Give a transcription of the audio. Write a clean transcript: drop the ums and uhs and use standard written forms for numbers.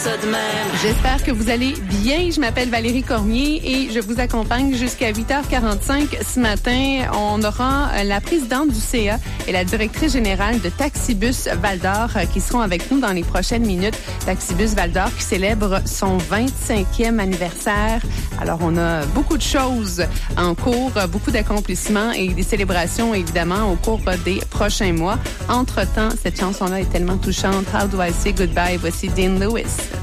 ça de même. J'espère que vous allez bien. Je m'appelle Valérie Cormier et je vous accompagne jusqu'à 8h45 ce matin. On aura la présidente du CA et la directrice générale de Taxibus Val-d'Or qui seront avec nous dans les prochaines minutes. Taxibus Val-d'Or qui célèbre son 25e anniversaire. Alors, on a beaucoup de choses en cours, beaucoup d'accomplissements et des célébrations, évidemment, au cours des prochains mois. Entre-temps, cette chanson-là est tellement touchante. How do I say goodbye? Voici Dean Lewis.